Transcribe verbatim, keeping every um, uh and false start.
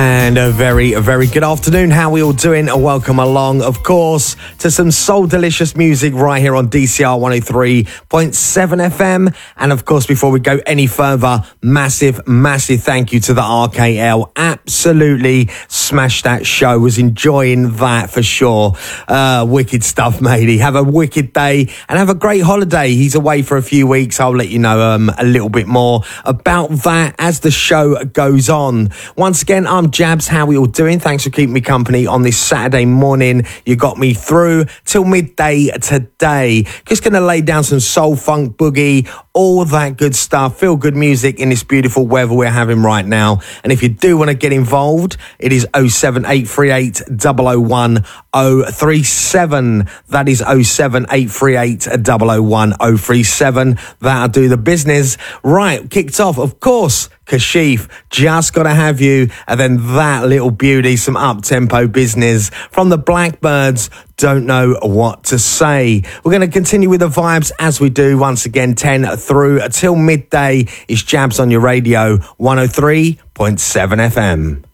And a very, a very good afternoon. How are we all doing? And welcome along, of course, to some soul delicious music right here on D C R one oh three point seven F M. And of course, before we go any further, massive, massive thank you to the R K L. Absolutely smashed that show. Was enjoying that for sure. Uh, wicked stuff, matey. Have a wicked day and have a great holiday. He's away for a few weeks. I'll let you know um, a little bit more about that as the show goes on. Once again, I'm Jabs. How are we all doing? Thanks for keeping me company on this Saturday morning. You got me through till midday today. Just going to lay down some soul, funk, boogie, all that good stuff. Feel good music in this beautiful weather we're having right now. And if you do want to get involved, it is oh seven eight three eight, oh oh one, oh three seven. That is oh seven eight three eight, oh oh one, oh three seven. That'll do the business. Right, kicked off, of course, Kashif, Just Gotta Have You, and then that little beauty, some up-tempo business from the Blackbirds, Don't Know What to Say. We're going to continue with the vibes as we do, once again, ten through till midday. It's Jabs on your radio, one oh three point seven F M.